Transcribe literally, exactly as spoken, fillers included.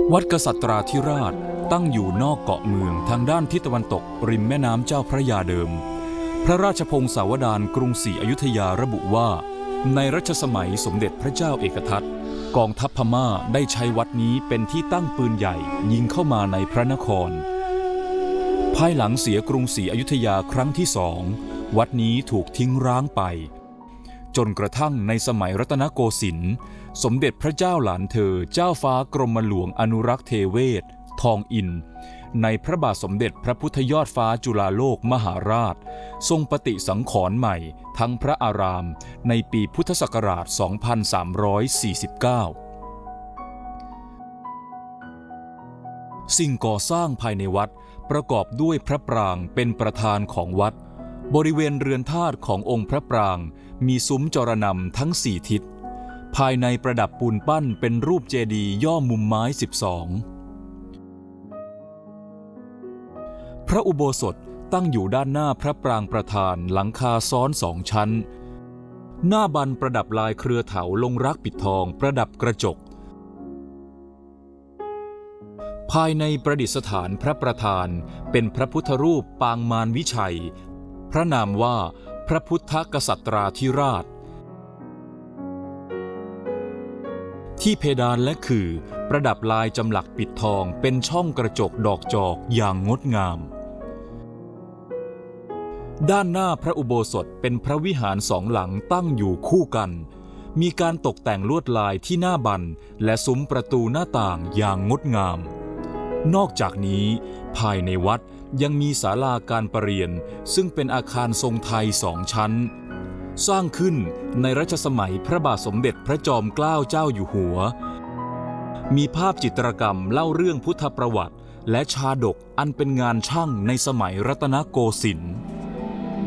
วัดกษัตราธิราชตั้งอยู่นอกเกาะเมืองทางด้านทิศตะวันตกริมแม่น้ำเจ้าพระยาเดิมพระราชพงศาวดารกรุงศรีอยุธยาระบุว่าในรัชสมัยสมเด็จพระเจ้าเอกทัตกองทัพพม่าได้ใช้วัดนี้เป็นที่ตั้งปืนใหญ่ยิงเข้ามาในพระนครภายหลังเสียกรุงศรีอยุธยาครั้งที่สองวัดนี้ถูกทิ้งร้างไปจนกระทั่งในสมัยรัตนโกสินทร์สมเด็จพระเจ้าหลานเธอเจ้าฟ้ากรมหลวงอนุรักษ์เทเวศทองอินในพระบาทสมเด็จพระพุทธยอดฟ้าจุฬาโลกมหาราชทรงปฏิสังขรณ์ใหม่ทั้งพระอารามในปีพุทธศักราช สองพันสามร้อยสี่สิบเก้า สิ่งก่อสร้างภายในวัดประกอบด้วยพระปรางเป็นประธานของวัดบริเวณเรือนธาตุขององค์พระปรางมีซุ้มจรณำทั้งสี่ทิศภายในประดับปูนปั้นเป็นรูปเจดีย์ย่อมุมไม้สิบสองพระอุโบสถตั้งอยู่ด้านหน้าพระปรางประธานหลังคาซ้อนสองชั้นหน้าบันประดับลายเครือเถาลงรักปิดทองประดับกระจกภายในประดิษฐานพระประธานเป็นพระพุทธรูปปางมารวิชัยพระนามว่าพระพุทธกษัตราธิราชที่เพดานและคือประดับลายจำหลักปิดทองเป็นช่องกระจกดอกจอกอย่างงดงามด้านหน้าพระอุโบสถเป็นพระวิหารสองหลังตั้งอยู่คู่กันมีการตกแต่งลวดลายที่หน้าบันและซุ้มประตูหน้าต่างอย่างงดงามนอกจากนี้ภายในวัดยังมีศาลาการประเรียนซึ่งเป็นอาคารทรงไทยสองชั้นสร้างขึ้นในรัชสมัยพระบาทสมเด็จพระจอมเกล้าเจ้าอยู่หัวมีภาพจิตรกรรมเล่าเรื่องพุทธประวัติและชาดกอันเป็นงานช่างในสมัยรัตนโกสินทร์